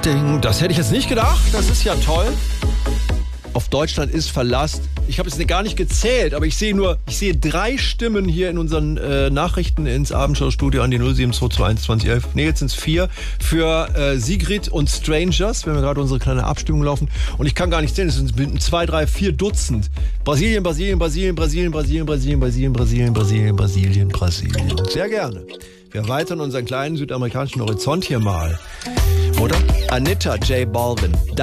Ding. Das hätte ich jetzt nicht gedacht. Das ist ja toll. Auf Deutschland ist Verlass. Ich habe es gar nicht gezählt, aber ich sehe 3 Stimmen hier in unseren Nachrichten ins Abendschau-Studio an die 07221 2011. Nee, jetzt sind es 4 für Sigrid und Strangers, wenn wir gerade unsere kleine Abstimmung laufen. Und ich kann gar nicht zählen, es sind 2, 3, 4 Dutzend. Brasilien. Sehr gerne. Wir erweitern unseren kleinen südamerikanischen Horizont hier mal. Oder? Anita J. Balvin.